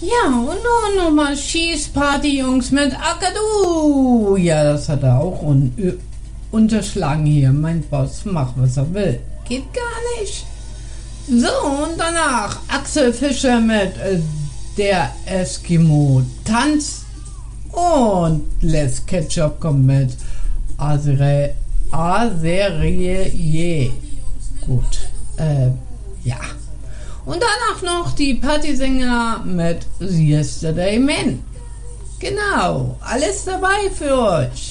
Ja, und nun nochmal Schießparty, Jungs, mit Akadu. Ja, das hat er auch unterschlagen hier. Mein Boss macht, was er will. Geht gar nicht. So, und danach Axel Fischer mit Der Eskimo tanzt. Und Les Ketchup kommt mit Aserie. Gut, ja. Und danach noch die Partysänger mit Yesterday Man. Genau, alles dabei für euch.